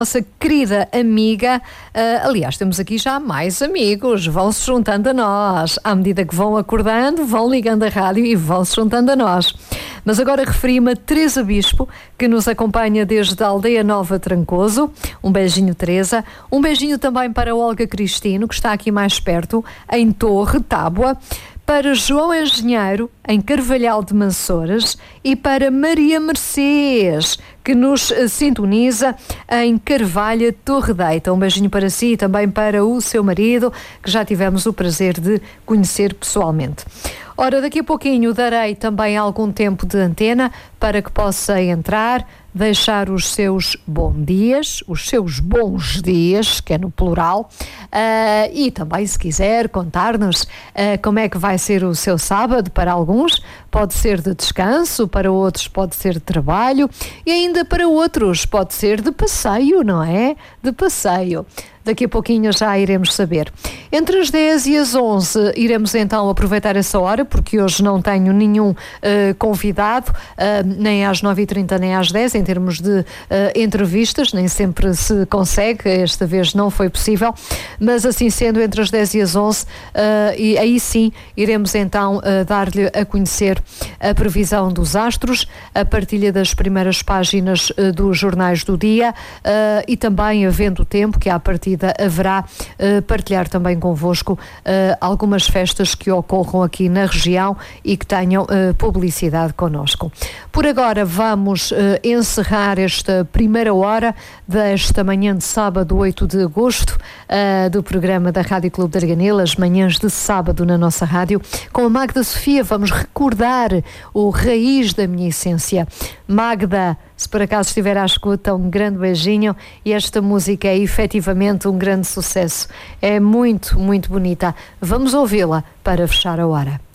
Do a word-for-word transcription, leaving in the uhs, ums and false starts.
Nossa querida amiga, uh, aliás, temos aqui já mais amigos, vão-se juntando a nós, à medida que vão acordando, vão ligando a rádio e vão-se juntando a nós. Mas agora referi-me a Teresa Bispo, que nos acompanha desde a Aldeia Nova Trancoso. Um beijinho, Teresa. Um beijinho também para Olga Cristino, que está aqui mais perto, em Torre, Tábua. Para João Engenheiro, em Carvalhal de Mansouras, e para Maria Mercedes, que nos sintoniza em Carvalho, Torre Deita. Um beijinho para si e também para o seu marido, que já tivemos o prazer de conhecer pessoalmente. Ora, daqui a pouquinho darei também algum tempo de antena para que possa entrar, deixar os seus bons dias, os seus bons dias, que é no plural, uh, e também, se quiser, contar-nos uh, como é que vai ser o seu sábado. Para alguns pode ser de descanso, para outros pode ser de trabalho e ainda para outros pode ser de passeio, não é? De passeio. Daqui a pouquinho já iremos saber. Entre as dez e as onze iremos então aproveitar essa hora, porque hoje não tenho nenhum uh, convidado, uh, nem às nove e trinta nem às dez, em termos de uh, entrevistas, nem sempre se consegue, esta vez não foi possível, mas assim sendo, entre as dez e as onze, uh, e aí sim iremos então uh, dar-lhe a conhecer a previsão dos astros, a partilha das primeiras páginas uh, dos jornais do dia uh, e também, havendo tempo, que à partida haverá uh, partilhar também convosco uh, algumas festas que ocorram aqui na região e que tenham uh, publicidade connosco. Por agora vamos uh, encerrar esta primeira hora desta manhã de sábado, oito de agosto, uh, do programa da Rádio Clube de Arganil, as manhãs de sábado na nossa rádio. Com a Magda Sofia vamos recordar o Raiz da Minha Essência. Magda, se por acaso estiver à escuta, um grande beijinho, e esta música é efetivamente um grande sucesso. É muito, muito bonita. Vamos ouvi-la para fechar a hora.